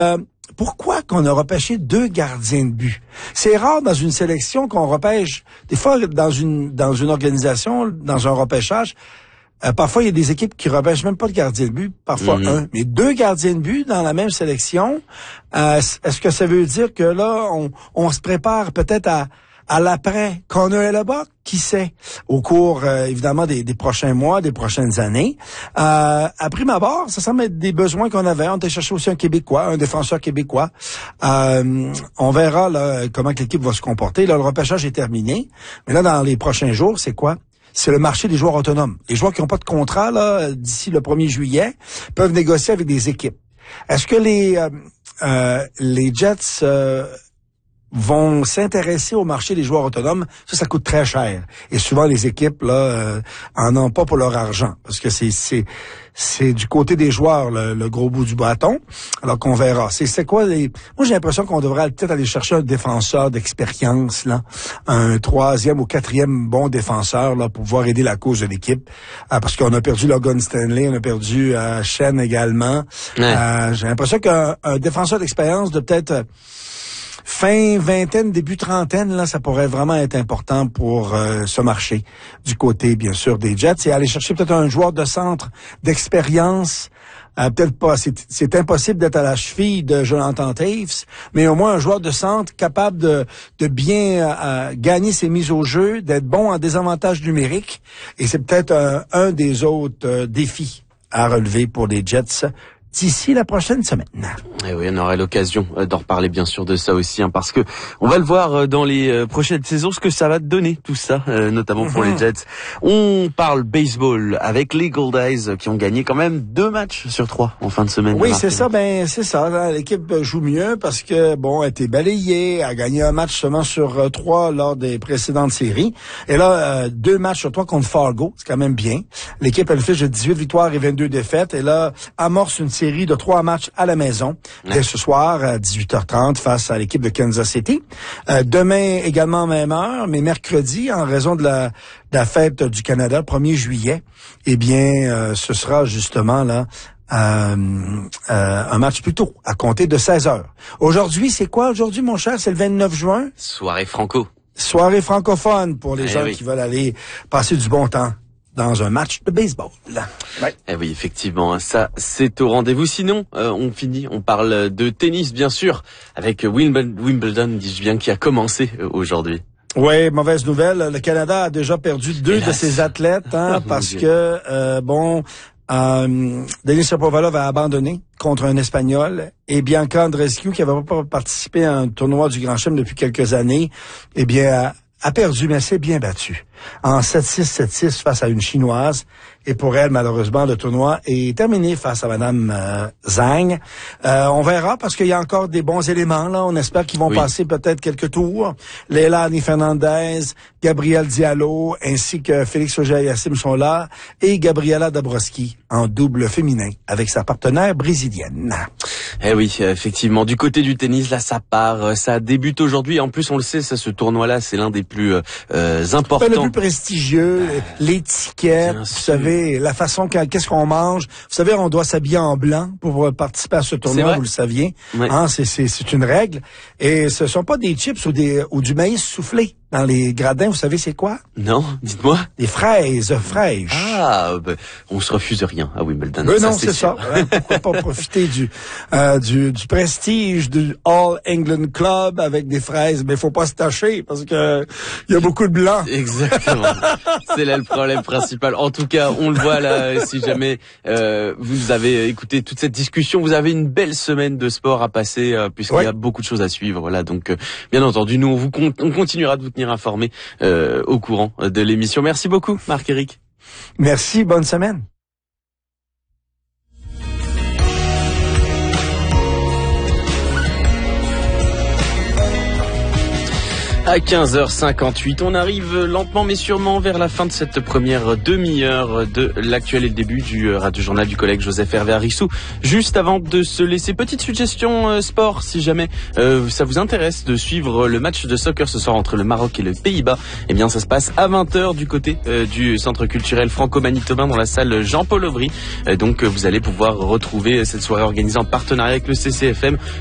Pourquoi qu'on a repêché 2 gardiens de but? C'est rare dans une sélection qu'on repêche. Des fois, dans une organisation, dans un repêchage, parfois il y a des équipes qui repêchent même pas de gardien de but, parfois un. Mais 2 gardiens de but dans la même sélection, est-ce que ça veut dire que là, on se prépare peut-être à l'après Connor Hellebuyck, qui sait, au cours, évidemment, des prochains mois, des prochaines années. À prime abord, ça semble être des besoins qu'on avait. On était chercher aussi un Québécois, un défenseur québécois. On verra là, comment que l'équipe va se comporter. Là, le repêchage est terminé. Mais là, dans les prochains jours, c'est quoi? C'est le marché des joueurs autonomes. Les joueurs qui n'ont pas de contrat là d'ici le 1er juillet peuvent négocier avec des équipes. Est-ce que les Jets vont s'intéresser au marché des joueurs autonomes? Ça coûte très cher. Et souvent, les équipes là en ont pas pour leur argent. Parce que c'est du côté des joueurs le gros bout du bâton. Alors qu'on verra. C'est quoi Moi, j'ai l'impression qu'on devrait peut-être aller chercher un défenseur d'expérience, là. Un 3e ou 4e bon défenseur, là, pour pouvoir aider la cause de l'équipe. Parce qu'on a perdu Logan Stanley, on a perdu Shen également. Ouais. J'ai l'impression qu'un défenseur d'expérience de peut-être fin vingtaine, début trentaine, là, ça pourrait vraiment être important pour ce marché du côté, bien sûr, des Jets. Et aller chercher peut-être un joueur de centre d'expérience. Peut-être pas. C'est impossible d'être à la cheville de Jonathan Toews, mais au moins un joueur de centre capable de bien gagner ses mises au jeu, d'être bon en désavantage numérique. Et c'est peut-être un des autres défis à relever pour les Jets d'ici la prochaine semaine. Et oui, on aura l'occasion d'en reparler bien sûr de ça aussi, parce que on va le voir dans les prochaines saisons, ce que ça va donner tout ça, notamment pour les Jets. On parle baseball avec les Gold Eyes qui ont gagné quand même 2 matchs sur 3 en fin de semaine. Oui, c'est ça. C'est ça. L'équipe joue mieux parce que elle était balayée, a gagné un match seulement sur 3 lors des précédentes séries. Et là, 2 matchs sur 3 contre Fargo, c'est quand même bien. L'équipe elle fiche de 18 victoires et 22 défaites. Et là, amorce une série de 3 matchs à la maison dès ce soir à 18h30 face à l'équipe de Kansas City. Demain également même heure, mais mercredi, en raison de la fête du Canada, le 1er juillet, ce sera justement là un match plus tôt, à compter de 16h. Aujourd'hui, c'est quoi aujourd'hui, mon cher? C'est le 29 juin? Soirée franco. Soirée francophone pour les gens qui veulent aller passer du bon temps dans un match de baseball. Ouais. Eh oui, effectivement, ça c'est au rendez-vous. Sinon, on parle de tennis bien sûr, avec Wimbledon, dis-je bien, qui a commencé aujourd'hui. Oui, mauvaise nouvelle. Le Canada a déjà perdu 2 de ses athlètes, parce que Denis Shapovalov a abandonné contre un Espagnol, et Bianca Andreescu, qui n'avait pas participé à un tournoi du Grand Chelem depuis quelques années, a perdu, mais s'est bien battu en 7-6, 7-6 face à une Chinoise. Et pour elle, malheureusement, le tournoi est terminé face à Madame Zhang. On verra, parce qu'il y a encore des bons éléments, là. On espère qu'ils vont passer peut-être quelques tours. Leilani Fernandez, Gabriel Diallo, ainsi que Félix Auger-Aliassime sont là. Et Gabriela Dabrowski en double féminin avec sa partenaire brésilienne. Eh oui, effectivement. Du côté du tennis, là, ça part. Ça débute aujourd'hui. En plus, on le sait, ce tournoi-là, c'est l'un des plus importants. Le plus prestigieux, l'étiquette, vous savez, la façon qu'est-ce qu'on mange. Vous savez, on doit s'habiller en blanc pour participer à ce tournoi, vous le saviez. Ouais. C'est une règle. Et ce sont pas des chips ou du maïs soufflé dans les gradins. Vous savez c'est quoi? Non, dites-moi. Des fraises fraîches. Ah, on se refuse rien à Wimbledon. Non, c'est ça. Pourquoi pas profiter du prestige du All England Club avec des fraises, mais faut pas se tâcher parce que il y a beaucoup de blanc. Exactement. C'est là le problème principal. En tout cas, on le voit là. Si jamais vous avez écouté toute cette discussion, vous avez une belle semaine de sport à passer, puisqu'il y a beaucoup de choses à suivre. Voilà. Donc, bien entendu, nous on continuera de vous tenir informés au courant de l'émission. Merci beaucoup, Marc-Éric. Merci. Bonne semaine. À 15h58, on arrive lentement mais sûrement vers la fin de cette première demi-heure de l'actuel et le début du radio-journal du collègue Joseph Hervé Arissou. Juste avant de se laisser, petite suggestion sport, si jamais ça vous intéresse de suivre le match de soccer ce soir entre le Maroc et le Pays-Bas, eh bien ça se passe à 20h du côté du centre culturel franco-manitobain dans la salle Jean-Paul Aubry. Donc vous allez pouvoir retrouver cette soirée organisée en partenariat avec le CCFM